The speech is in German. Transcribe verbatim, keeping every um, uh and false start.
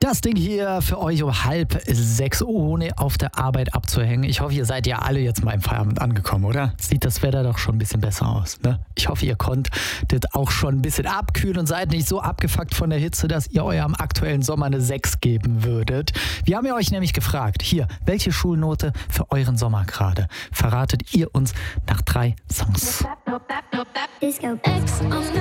Das Ding hier für euch um halb sechs, ohne auf der Arbeit abzuhängen. Ich hoffe, ihr seid ja alle jetzt mal im Feierabend angekommen, oder? Sieht das Wetter doch schon ein bisschen besser aus, ne? Ich hoffe, ihr konntet auch schon ein bisschen abkühlen und seid nicht so abgefuckt von der Hitze, dass ihr eurem aktuellen Sommer eine sechs geben würdet. Wir haben ja euch nämlich gefragt, hier, welche Schulnote für euren Sommer gerade? Verratet ihr uns nach drei Songs. Disco X on the